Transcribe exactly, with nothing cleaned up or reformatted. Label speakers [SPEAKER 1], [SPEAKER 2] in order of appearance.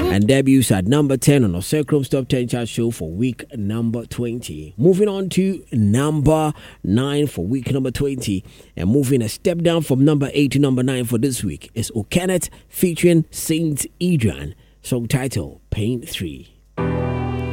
[SPEAKER 1] and debuts at number ten on Osecrom's Top ten Chart Show for week number twenty. Moving on to number nine for week number twenty, and moving a step down from number eight to number nine for this week is Okenet featuring Saint Adrian, song title Pain three.